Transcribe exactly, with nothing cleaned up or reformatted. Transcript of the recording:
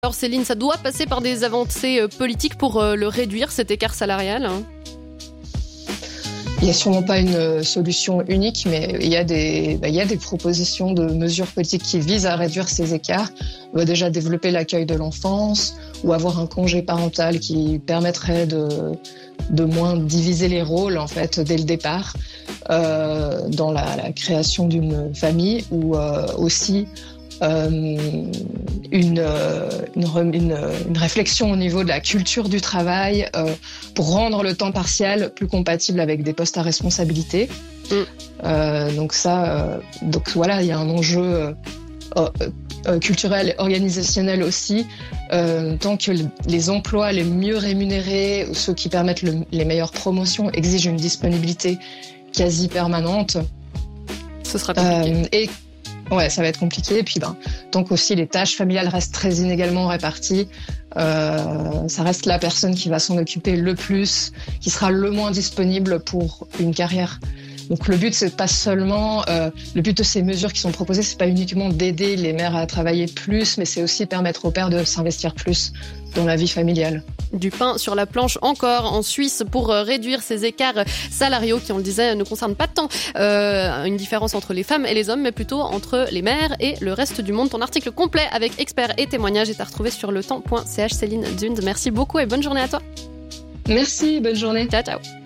Alors Céline, ça doit passer par des avancées politiques pour le réduire, cet écart salarial. Il n'y a sûrement pas une solution unique, mais il y a des, bah, il y a des propositions de mesures politiques qui visent à réduire ces écarts. On va déjà développer l'accueil de l'enfance ou avoir un congé parental qui permettrait de, de moins diviser les rôles en fait dès le départ euh, dans la, la création d'une famille, ou euh, aussi Euh, une, euh, une, une, une réflexion au niveau de la culture du travail euh, pour rendre le temps partiel plus compatible avec des postes à responsabilité. Mm. Euh, donc ça, euh, donc voilà, il y a un enjeu euh, euh, culturel et organisationnel aussi. Euh, tant que les emplois les mieux rémunérés, ou ceux qui permettent le, les meilleures promotions, exigent une disponibilité quasi permanente, ce sera compliqué. Euh, et Ouais, ça va être compliqué. Et puis, ben, tant qu'aussi les tâches familiales restent très inégalement réparties, euh, ça reste la personne qui va s'en occuper le plus, qui sera le moins disponible pour une carrière. Donc, le but, c'est pas seulement, euh, le but de ces mesures qui sont proposées, c'est pas uniquement d'aider les mères à travailler plus, mais c'est aussi permettre aux pères de s'investir plus dans la vie familiale. Du pain sur la planche encore en Suisse pour réduire ces écarts salariaux qui, on le disait, ne concernent pas tant euh, une différence entre les femmes et les hommes, mais plutôt entre les mères et le reste du monde. Ton article complet avec experts et témoignages est à retrouver sur le temps point c h. Céline Dund, merci beaucoup et bonne journée à toi. Merci, bonne journée. Ciao, ciao.